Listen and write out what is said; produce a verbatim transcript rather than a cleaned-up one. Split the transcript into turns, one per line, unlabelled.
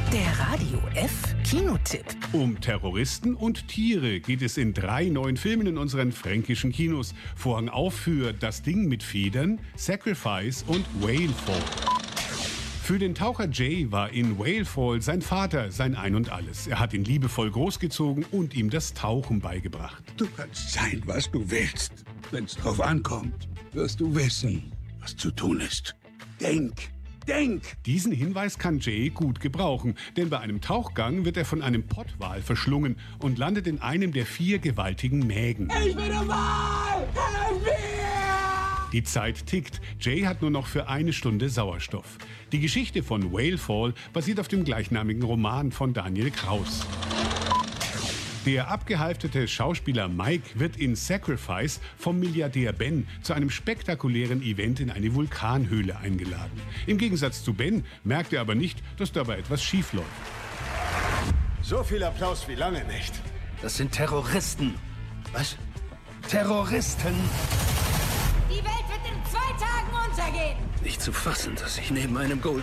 Der Radio F Kinotipp.
Um Terroristen und Tiere geht es in drei neuen Filmen in unseren fränkischen Kinos. Vorhang auf für Das Ding mit Federn, Sacrifice und Whalefall. Für den Taucher Jay war in Whalefall sein Vater sein Ein und Alles. Er hat ihn liebevoll großgezogen und ihm das Tauchen beigebracht.
Du kannst sein, was du willst. Wenn's drauf ankommt, wirst du wissen, was zu tun ist. Denk, denk!
Diesen Hinweis kann Jay gut gebrauchen, denn bei einem Tauchgang wird er von einem Pottwal verschlungen und landet in einem der vier gewaltigen Mägen.
Ich bin der Wal! Helf mir!
Die Zeit tickt. Jay hat nur noch für eine Stunde Sauerstoff. Die Geschichte von Whalefall basiert auf dem gleichnamigen Roman von Daniel Kraus. Der abgehalfterte Schauspieler Mike wird in Sacrifice vom Milliardär Ben zu einem spektakulären Event in eine Vulkanhöhle eingeladen. Im Gegensatz zu Ben merkt er aber nicht, dass dabei etwas schief läuft.
So viel Applaus wie lange nicht.
Das sind Terroristen. Was? Terroristen!
Die Welt wird in zwei Tagen untergehen.
Nicht zu fassen, dass ich neben einem Gold